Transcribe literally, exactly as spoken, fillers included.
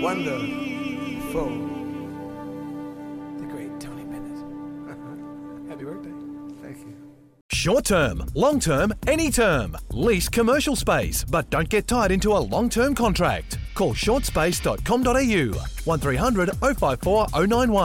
wonderful. The great Tony Bennett. Happy birthday. Thank you. Short term, long term, any term. Lease commercial space, but don't get tied into a long term contract. Call short space dot com dot a u one three hundred oh five four oh nine one.